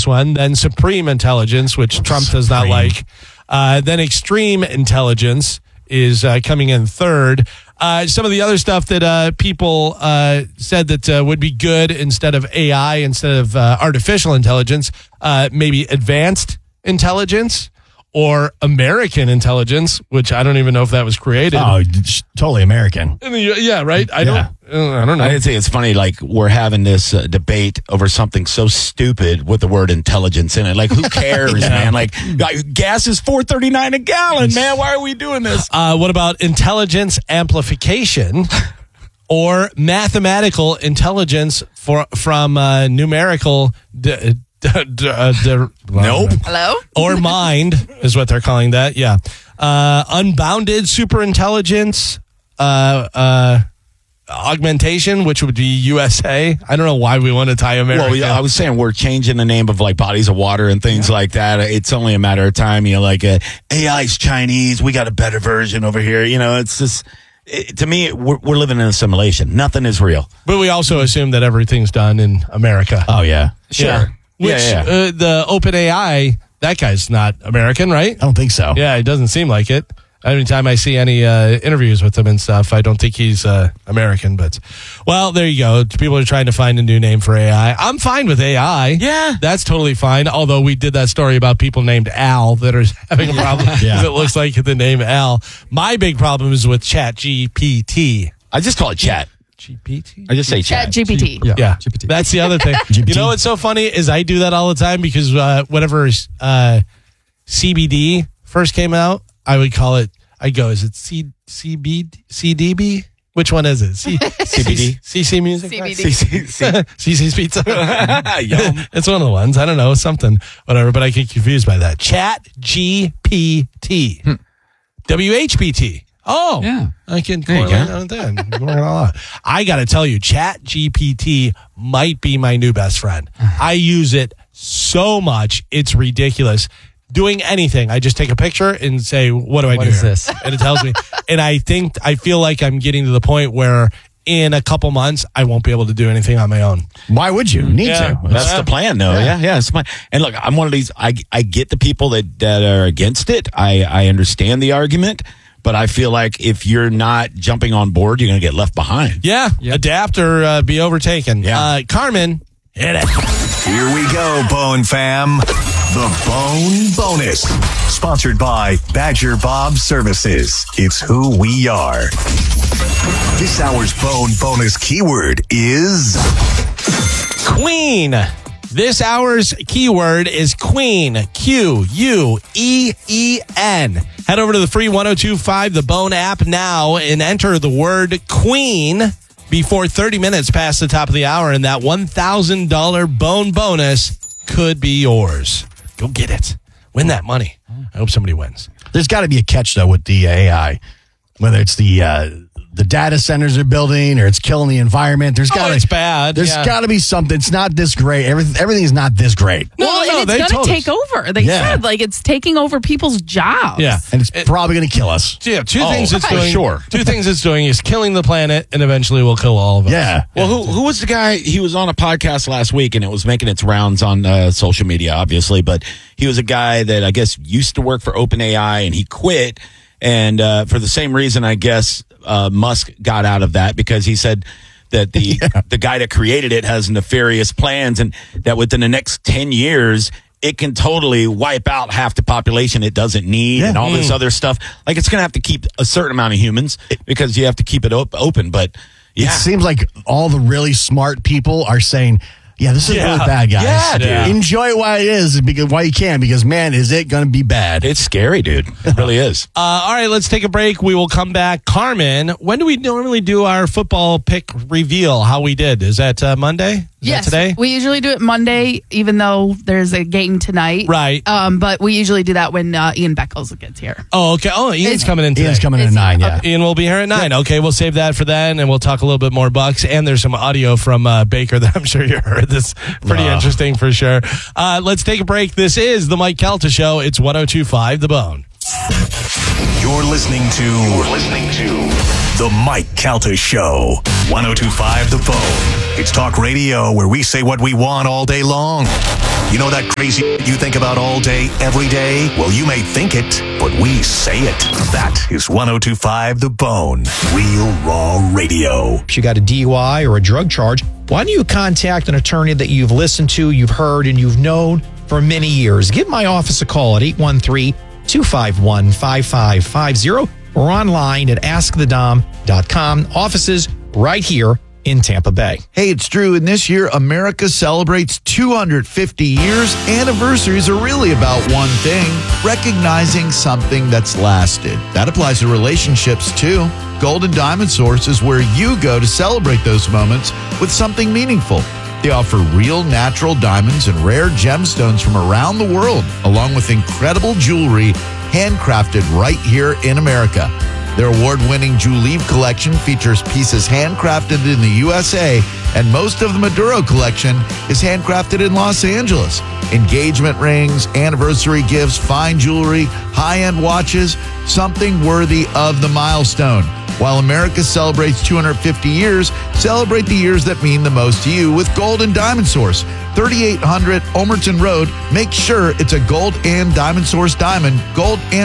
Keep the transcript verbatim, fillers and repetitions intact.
this one. Then supreme intelligence, which Trump does not like. Uh, then extreme intelligence is uh, coming in third. Uh, some of the other stuff that uh, people uh, said that uh, would be good instead of A I, instead of uh, artificial intelligence, uh, maybe advanced intelligence or American intelligence, which I don't even know if that was created. Oh, totally American. Yeah, right? I Yeah. don't I don't know. I'd say it's funny, like, we're having this uh, debate over something so stupid with the word intelligence in it. Like, who cares, Yeah. man? Like, gas is four thirty-nine a gallon, man. Why are we doing this? Uh, what about intelligence amplification or mathematical intelligence for from uh, numerical... D- d- d- uh, d- Nope. Hello? or mind is what they're calling that. Yeah. Uh, unbounded superintelligence, uh, uh, augmentation, which would be U S A. I don't know why we want to tie America. Well, yeah, I was saying we're changing the name of like bodies of water and things like that. It's only a matter of time. You know, like uh, A I's Chinese. We got a better version over here. You know, it's just it, to me, we're, we're living in a simulation. Nothing is real. But we also assume that everything's done in America. Oh, yeah. Sure. Yeah. Which yeah, yeah. Uh, the OpenAI, that guy's not American, right? I don't think so. Yeah, it doesn't seem like it. Anytime I see any uh, interviews with him and stuff, I don't think he's uh, American. But, well, there you go. People are trying to find a new name for A I. I'm fine with A I. Yeah. That's totally fine. Although we did that story about people named Al that are having a problem because Yeah. it looks like the name Al. My big problem is with Chat G P T. I just call it chat. G P T? I just say Chat chat. G P T. Yeah, G P T. that's the other thing. G P T. You know what's so funny is I do that all the time because uh, whenever uh, C B D first came out, I would call it. I go, is it C C B C D B? Which one is it? C- C B D? C C Music? C B D. See, see, see. C C's Pizza? Yum. It's one of the ones. I don't know, something, whatever, but I get confused by that. Chat G P T. W H P T. Oh, Yeah. I can There you correlate go. on that. Work it all out. I got to tell you, Chat G P T might be my new best friend. I use it so much. It's ridiculous. Doing anything, I just take a picture and say, what do I What do is here? this? And it tells me. And I think, I feel like I'm getting to the point where in a couple months, I won't be able to do anything on my own. Why would you? Need Yeah. to. That's the plan, though. Yeah, yeah. It's my, and look, I'm one of these. I I get the people that, that are against it. I I understand the argument, but I feel like if you're not jumping on board, you're going to get left behind. Yeah, adapt or uh, be overtaken. Yeah. Uh, Carmen, hit it. Here we go, Bone Fam. The Bone Bonus. Sponsored by Badger Bob Services. It's who we are. This hour's Bone Bonus keyword is Queen. This hour's keyword is Queen. Q U E E N. Head over to the free one oh two five The Bone app now and enter the word Queen before thirty minutes past the top of the hour, and that one thousand dollars Bone bonus could be yours. Go get it. Win that money. I hope somebody wins. There's got to be a catch, though, with the A I. Whether it's the uh, the data centers they're building or it's killing the environment. There's got Oh, to it's bad. There's Yeah. got to be something. It's not this great. Everything, everything's not this great. No, well, no, and they it's told going us. to take over. They Yeah. said, like, it's taking over people's jobs. Yeah. And it's It- probably going to kill us. Yeah, two Oh, things it's for doing. sure. Two things it's doing is killing the planet and eventually will kill all of us. Yeah. Well, who who was the guy? He was on a podcast last week, and it was making its rounds on uh, social media, obviously. But he was a guy that I guess used to work for OpenAI, and he quit. And uh, for the same reason, I guess uh, Musk got out of that because he said that the the guy that created it has nefarious plans, and that within the next ten years. It can totally wipe out half the population it doesn't need Yeah. and all this other stuff. Like, it's going to have to keep a certain amount of humans because you have to keep it op- open. But yeah, It seems like all the really smart people are saying, yeah, this is Yeah. really bad, guys. Yeah, dude. Enjoy it while it is, because while you can, because, man, is it going to be bad. it's scary, dude. It really is. Uh, all right, let's take a break. We will come back. Carmen, when do we normally do our football pick reveal? How we did? Is that uh, Monday? Is Yes, that today? we usually do it Monday, even though there's a game tonight. Right. Um, but we usually do that when uh, Ian Beckles gets here. Oh, okay. Oh, Ian's It's- coming in today. Ian's coming in at Is he? nine, yeah. Ian will be here at nine. Okay, we'll save that for then, and we'll talk a little bit more Bucks. And there's some audio from uh, Baker that I'm sure you heard. This pretty Uh. interesting for sure. Uh, let's take a break. This is the Mike Calta Show. It's one oh two five The Bone. You're listening to. You're listening to The Mike Calta Show. one oh two point five The Bone. It's talk radio where we say what we want all day long. You know that crazy you think about all day, every day? Well, you may think it, but we say it. That is one oh two point five The Bone. Real raw radio. If you got a D U I or a drug charge, why don't you contact an attorney that you've listened to, you've heard, and you've known for many years? Give my office a call at eight one three, two five one, five five five zero or online at ask the dom dot com. Offices right here in Tampa Bay. Hey, it's Drew, and this year America celebrates two hundred fifty years. Anniversaries are really about one thing, recognizing something that's lasted. That applies to relationships too. Gold and Diamond Source is where you go to celebrate those moments with something meaningful. They offer real natural diamonds and rare gemstones from around the world, along with incredible jewelry handcrafted right here in America. Their award-winning Juleeve collection features pieces handcrafted in the U S A, and most of the Maduro collection is handcrafted in Los Angeles. Engagement rings, anniversary gifts, fine jewelry, high-end watches, something worthy of the milestone. While America celebrates two hundred fifty years, celebrate the years that mean the most to you with Gold and Diamond Source. thirty-eight hundred Omerton Road. Make sure it's a Gold and Diamond Source diamond. Gold and